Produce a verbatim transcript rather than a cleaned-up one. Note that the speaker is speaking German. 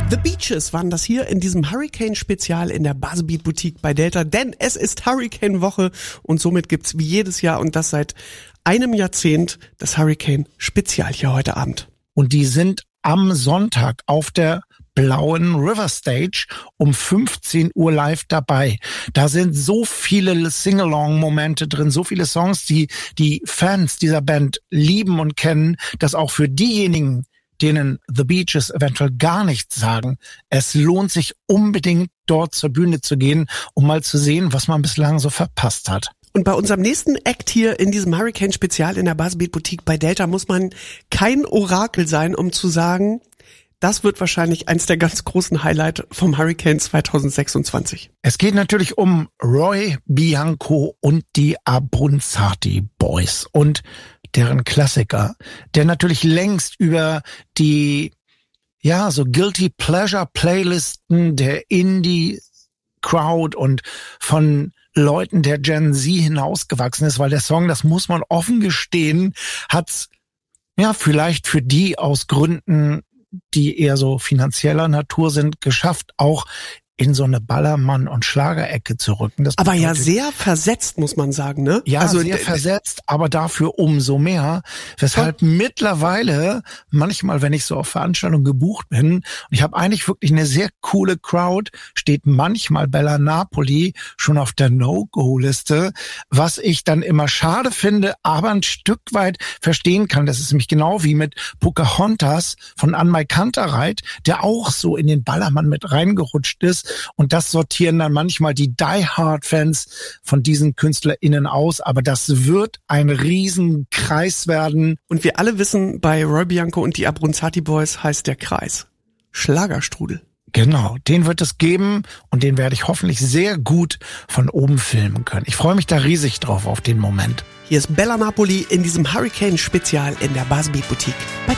The Beaches waren das hier in diesem Hurricane-Spezial in der Buzzbeat-Boutique bei Delta, denn es ist Hurricane-Woche und somit gibt's wie jedes Jahr und das seit einem Jahrzehnt das Hurricane-Spezial hier heute Abend. Und die sind am Sonntag auf der blauen River Stage um fünfzehn Uhr live dabei. Da sind so viele Sing-Along-Momente drin, so viele Songs, die die Fans dieser Band lieben und kennen, dass auch für diejenigen, denen The Beaches eventuell gar nichts sagen, es lohnt sich unbedingt dort zur Bühne zu gehen, um mal zu sehen, was man bislang so verpasst hat. Und bei unserem nächsten Act hier in diesem Hurricane-Spezial in der Buzzbeat Boutique bei Delta muss man kein Orakel sein, um zu sagen, das wird wahrscheinlich eins der ganz großen Highlights vom Hurricane zwanzig sechsundzwanzig. Es geht natürlich um Roy Bianco und die Abruzzati Boys und deren Klassiker, der natürlich längst über die, ja, so Guilty Pleasure Playlisten der Indie Crowd und von Leuten der Gen Z hinausgewachsen ist, weil der Song, das muss man offen gestehen, hat's, ja, vielleicht für die aus Gründen, die eher so finanzieller Natur sind, geschafft, auch in so eine Ballermann- und Schlagerecke zu rücken. Das aber ja sehr versetzt, muss man sagen, ne? Ja, also sehr versetzt, aber dafür umso mehr. Weshalb toll. Mittlerweile, manchmal, wenn ich so auf Veranstaltungen gebucht bin, und ich habe eigentlich wirklich eine sehr coole Crowd, steht manchmal Bella Napoli schon auf der No-Go-Liste, was ich dann immer schade finde, aber ein Stück weit verstehen kann. Das ist nämlich genau wie mit Pocahontas von Anmai Kantereit, der auch so in den Ballermann mit reingerutscht ist. Und das sortieren dann manchmal die Die-Hard-Fans von diesen KünstlerInnen aus. Aber das wird ein Riesenkreis werden. Und wir alle wissen, bei Roy Bianco und die Abruzzati Boys heißt der Kreis Schlagerstrudel. Genau, den wird es geben und den werde ich hoffentlich sehr gut von oben filmen können. Ich freue mich da riesig drauf auf den Moment. Hier ist Bella Napoli in diesem Hurricane-Spezial in der Buzzbeat Boutique bei